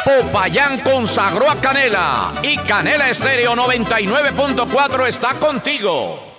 Popayán consagró a Canela y Canela Estéreo 99.4 está contigo.